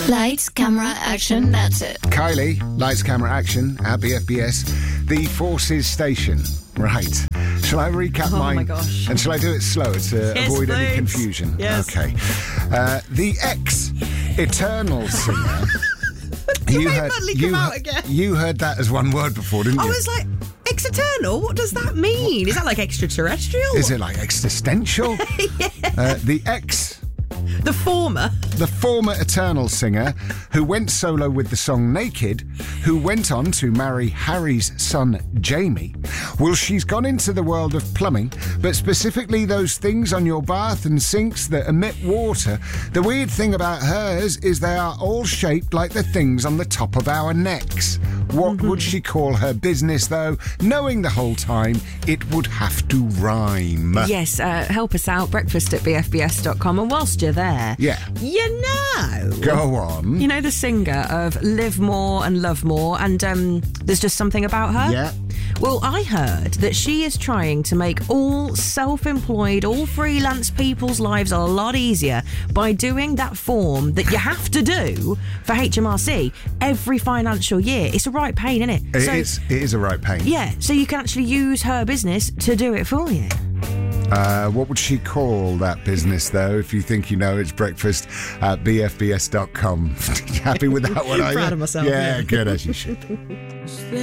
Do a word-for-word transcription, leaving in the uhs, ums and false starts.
Lights, camera, action, that's it. Kylie, lights, camera, action at B F B S. The Forces Station. Right. Shall I recap Oh mine? my gosh. And shall I do it slower to Yes, avoid any please. confusion? Yes. Okay. Uh, the ex-Eternal singer. You made Mudley come you, out again. You heard that as one word before, didn't I you? was like, ex-eternal? What does that mean? Is that like extraterrestrial? Is it like existential? Yeah. Uh, the ex... The former. The former Eternal singer who went solo with the song Naked, who went on to marry Harry's son Jamie. Well, she's gone into the world of plumbing, but specifically those things on your bath and sinks that emit water. The weird thing about hers is they are all shaped like the things on the top of our necks. What mm-hmm. would she call her business, though? Knowing the whole time it would have to rhyme. Yes, uh, help us out, breakfast at b f b s dot com. And whilst you're there, yeah. you know... Go on. You know the singer of Live More and Love More, and um, there's just something about her? Yeah. Well, I heard that she is trying to make all self-employed, all freelance people's lives a lot easier by doing that form that you have to do for H M R C every financial year. It's a right pain, isn't it? It so, is. It is a right pain. Yeah, so you can actually use her business to do it for you. Uh, what would she call that business, though? If you think you know, it's breakfast at b f b s dot com. Happy with that one, are you? Proud of myself. Yeah, yeah, good, as you should.